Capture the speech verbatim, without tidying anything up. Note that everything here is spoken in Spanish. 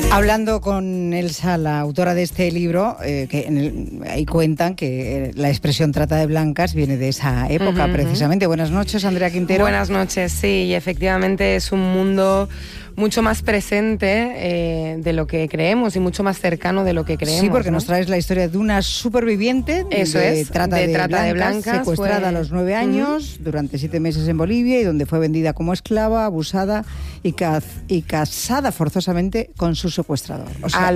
Hablando con Elsa, la autora de este libro, eh, que en el, ahí cuentan que la expresión trata de blancas viene de esa época, uh-huh. precisamente. Buenas noches, Andrea Quintero. Buenas noches, sí, y efectivamente es un mundo mucho más presente eh, de lo que creemos y mucho más cercano de lo que creemos. Sí, porque ¿no? nos traes la historia de una superviviente Eso de, es, trata, de, de, trata blancas, de blancas, secuestrada fue... a los nueve años, uh-huh. durante siete meses en Bolivia, y donde fue vendida como esclava, abusada y, caz- y casada forzosamente con su secuestrador. O sea,